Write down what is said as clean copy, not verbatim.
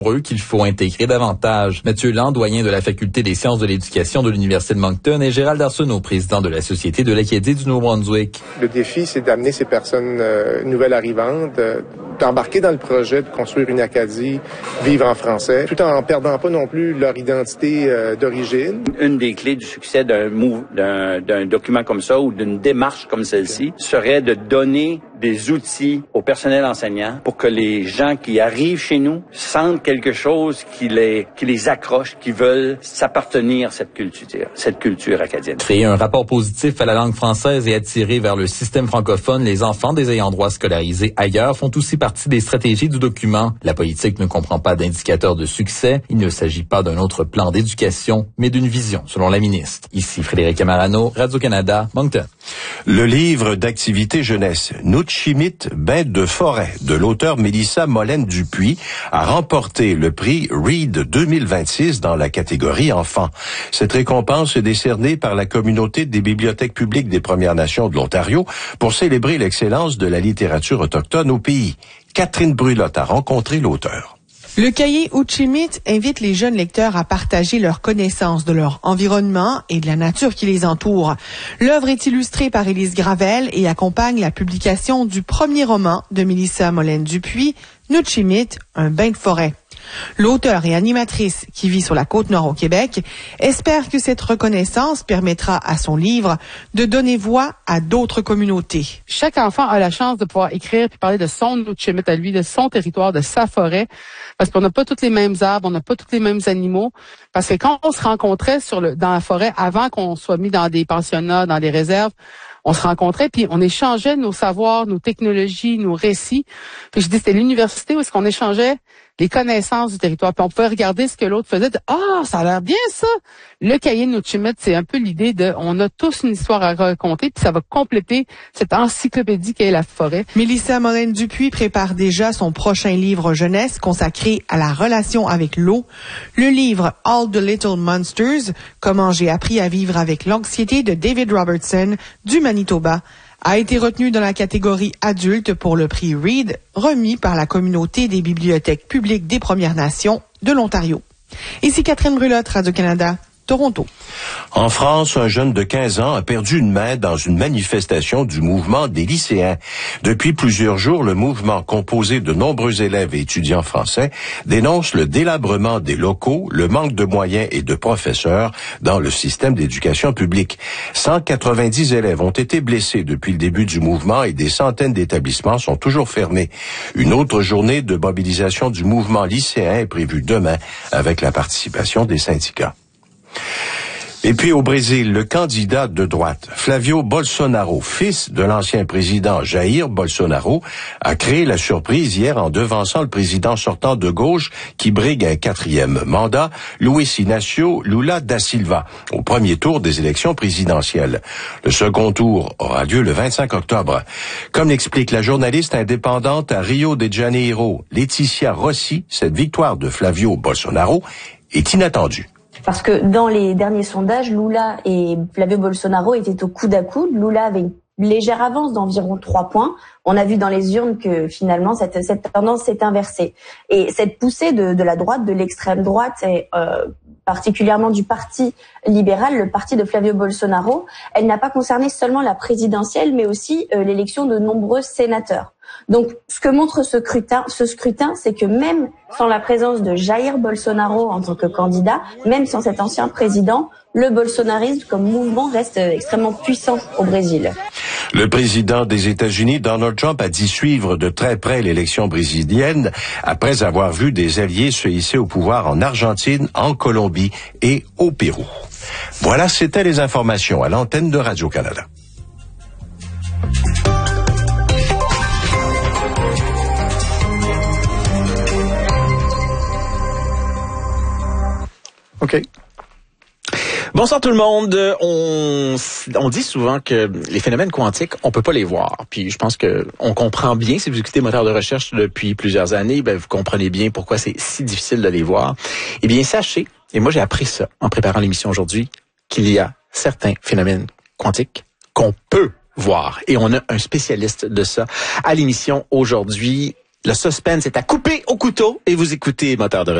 Pour eux qu'il faut intégrer davantage. Mathieu Land, doyen de la Faculté des sciences de l'éducation de l'Université de Moncton, et Gérald Arsenault, président de la Société de l'Acadie du Nouveau-Brunswick. Le défi, c'est d'amener ces personnes nouvelles arrivantes, d'embarquer dans le projet de construire une Acadie, vivre en français, tout en perdant pas non plus leur identité d'origine. Une des clés du succès d'un document comme ça ou d'une démarche comme celle-ci serait de donner des outils au personnel enseignant pour que les gens qui arrivent chez nous sentent quelque chose qui les accroche, qui veulent s'appartenir à cette culture acadienne. Créer un rapport positif à la langue française et attirer vers le système francophone les enfants des ayants droit scolarisés ailleurs font aussi partie des stratégies du document. La politique ne comprend pas d'indicateur de succès. Il ne s'agit pas d'un autre plan d'éducation, mais d'une vision, selon la ministre. Ici Frédéric Amarano, Radio-Canada, Moncton. Le livre d'activité jeunesse Nootchimit, Bête de forêt, de l'auteur Mélissa Molène-Dupuis, a remporté le prix Read 2026 dans la catégorie enfants. Cette récompense est décernée par la communauté des bibliothèques publiques des Premières Nations de l'Ontario pour célébrer l'excellence de la littérature autochtone au pays. Catherine Brulotte a rencontré l'auteur. Le cahier Uchimit invite les jeunes lecteurs à partager leurs connaissances de leur environnement et de la nature qui les entoure. L'œuvre est illustrée par Élise Gravel et accompagne la publication du premier roman de Mélissa Molène-Dupuis, Nootchimit, un bain de forêt. L'auteure et animatrice qui vit sur la Côte-Nord au Québec espère que cette reconnaissance permettra à son livre de donner voix à d'autres communautés. Chaque enfant a la chance de pouvoir écrire puis parler de son Nootchimit à lui, de son territoire, de sa forêt, parce qu'on n'a pas tous les mêmes arbres, on n'a pas tous les mêmes animaux, parce que quand on se rencontrait dans la forêt, avant qu'on soit mis dans des pensionnats, dans des réserves, on se rencontrait puis on échangeait nos savoirs, nos technologies, nos récits. Puis je dis c'était l'université où est-ce qu'on échangeait les connaissances du territoire. Puis on pouvait regarder ce que l'autre faisait. Ça a l'air bien ça. Le cahier Nootchimit, c'est un peu l'idée de on a tous une histoire à raconter puis ça va compléter cette encyclopédie qu'est la forêt. Mélissa Molène-Dupuis prépare déjà son prochain livre jeunesse consacré à la relation avec l'eau. Le livre All the Little Monsters, comment j'ai appris à vivre avec l'anxiété de David Robertson du Manitoba, a été retenu dans la catégorie adulte pour le prix Read, remis par la communauté des bibliothèques publiques des Premières Nations de l'Ontario. Ici Catherine Brulotte, Radio-Canada, Toronto. En France, un jeune de 15 ans a perdu une main dans une manifestation du mouvement des lycéens. Depuis plusieurs jours, le mouvement, composé de nombreux élèves et étudiants français, dénonce le délabrement des locaux, le manque de moyens et de professeurs dans le système d'éducation publique. 190 élèves ont été blessés depuis le début du mouvement et des centaines d'établissements sont toujours fermés. Une autre journée de mobilisation du mouvement lycéen est prévue demain avec la participation des syndicats. Et puis au Brésil, le candidat de droite, Flavio Bolsonaro, fils de l'ancien président Jair Bolsonaro, a créé la surprise hier en devançant le président sortant de gauche qui brigue un 4e mandat, Luiz Inácio Lula da Silva, au premier tour des élections présidentielles. Le second tour aura lieu le 25 octobre. Comme l'explique la journaliste indépendante à Rio de Janeiro, Laetitia Rossi, cette victoire de Flavio Bolsonaro est inattendue. Parce que dans les derniers sondages, Lula et Flavio Bolsonaro étaient au coude à coude. Lula avait une légère avance d'environ 3 points. On a vu dans les urnes que finalement cette tendance s'est inversée. Et cette poussée de la droite, de l'extrême droite, et particulièrement du Parti libéral, le parti de Flavio Bolsonaro, elle n'a pas concerné seulement la présidentielle, mais aussi l'élection de nombreux sénateurs. Donc, ce que montre ce scrutin, c'est que même sans la présence de Jair Bolsonaro en tant que candidat, même sans cet ancien président, le bolsonarisme comme mouvement reste extrêmement puissant au Brésil. Le président des États-Unis, Donald Trump, a dit suivre de très près l'élection brésilienne après avoir vu des alliés se hisser au pouvoir en Argentine, en Colombie et au Pérou. Voilà, c'était les informations à l'antenne de Radio-Canada. OK. Bonsoir tout le monde. On dit souvent que les phénomènes quantiques, on peut pas les voir. Puis je pense que on comprend bien, si vous écoutez Moteur de recherche depuis plusieurs années, vous comprenez bien pourquoi c'est si difficile de les voir. Eh bien, sachez, et moi j'ai appris ça en préparant l'émission aujourd'hui, qu'il y a certains phénomènes quantiques qu'on peut voir. Et on a un spécialiste de ça à l'émission aujourd'hui. Le suspense est à couper au couteau et vous écoutez Moteur de